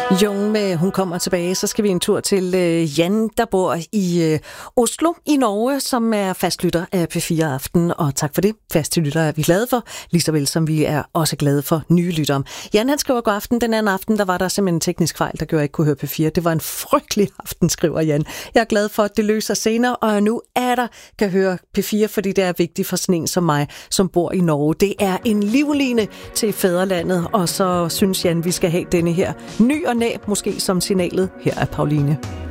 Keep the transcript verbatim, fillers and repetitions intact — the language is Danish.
Jung med Hun kommer tilbage. Så skal vi en tur til øh, Jan, der bor i øh, Oslo i Norge, som er fastlytter af P fire Aften. Og tak for det. Faste lytter er vi glade for, lige så vel som vi er også glade for nye lyttere. Jan, han skriver god aften. Den anden aften, der var der simpelthen en teknisk fejl, der gjorde, at jeg ikke kunne høre P fire. Det var en frygtelig aften, skriver Jan. Jeg er glad for, at det løser senere, og nu er der kan høre P fire, fordi det er vigtigt for sådan en som mig, som bor i Norge. Det er en livline til fædrelandet, og så synes Jan, vi skal have denne her ny og næb, måske som signalet. Her er Pauline.